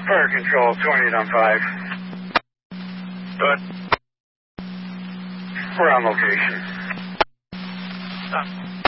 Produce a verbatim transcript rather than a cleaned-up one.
Fire control, twenty-eight on five. Good. We're on location. Uh,